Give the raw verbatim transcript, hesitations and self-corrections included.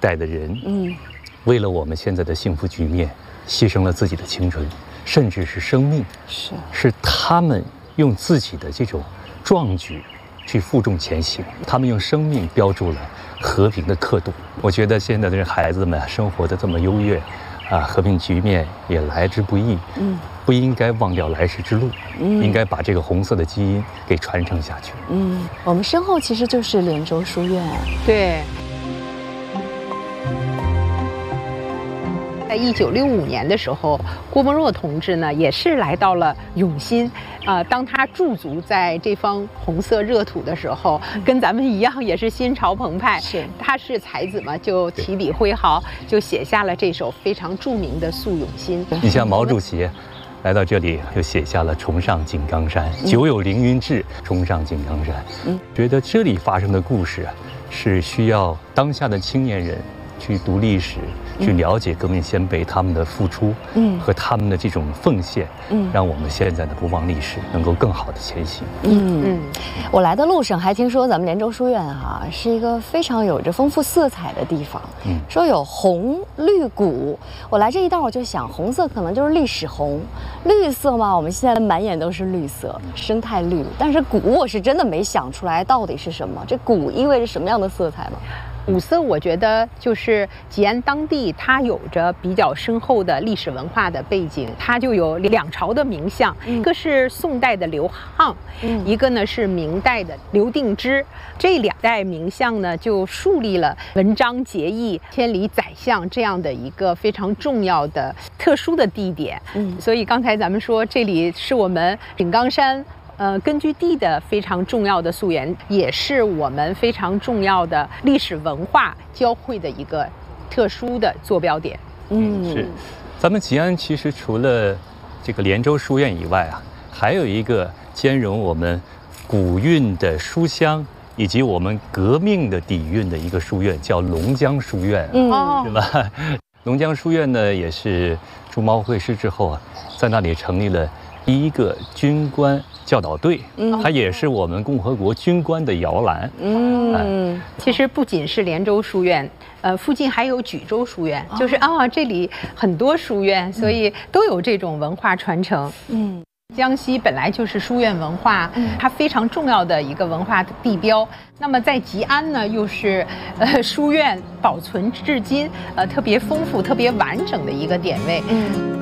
代的人，嗯，为了我们现在的幸福局面，牺牲了自己的青春，甚至是生命。 是， 是他们用自己的这种壮举去负重前行，他们用生命标注了和平的刻度。我觉得现在的孩子们生活的这么优越，啊，和平局面也来之不易，嗯，不应该忘掉来时之路，嗯，应该把这个红色的基因给传承下去。 嗯，我们身后其实就是连州书院， 对。在一九六五年的时候，郭沫若同志呢也是来到了永新，呃，当他驻足在这方红色热土的时候，跟咱们一样也是心潮澎湃。 是， 他是才子嘛，就提笔挥毫，就写下了这首非常著名的《诉永新》。 你像毛主席来到这里，就写下了“崇尚井冈山，久有凌云志，崇尚井冈山”。嗯，觉得这里发生的故事啊，是需要当下的青年人去读历史，去了解革命先辈他们的付出，嗯，和他们的这种奉献，嗯，让我们现在的不忘历史能够更好的前行。 嗯嗯，我来的路上还听说咱们连州书院哈、啊、是一个非常有着丰富色彩的地方，嗯，说有红绿古。我来这一道我就想，红色可能就是历史红，绿色嘛，我们现在满眼都是绿色，生态绿。但是古我是真的没想出来到底是什么，这古意味着什么样的色彩吗？ 五色，我觉得就是吉安当地，它有着比较深厚的历史文化的背景，它就有两朝的名相，嗯、一个是宋代的刘沆，嗯、一个呢是明代的刘定之。这两代名相呢，就树立了文章节义、千里宰相这样的一个非常重要的、特殊的地点。嗯，所以刚才咱们说，这里是我们井冈山呃，根据地的非常重要的溯源，也是我们非常重要的历史文化交汇的一个特殊的坐标点。 嗯，是。咱们吉安其实除了这个连州书院以外啊，还有一个兼容我们古韵的书香以及我们革命的底蕴的一个书院，叫龙江书院，嗯，是吧？龙江书院呢，也是朱毛会师之后啊，在那里成立了第一个军官教导队，嗯，它也是我们共和国军官的摇篮。 嗯，哎、其实不仅是连州书院，呃，附近还有举州书院，就是啊，这里很多书院，所以都有这种文化传承。嗯。江西本来就是书院文化，它非常重要的一个文化地标。那么在吉安呢，又是呃书院保存至今呃特别丰富、特别完整的一个点位。嗯。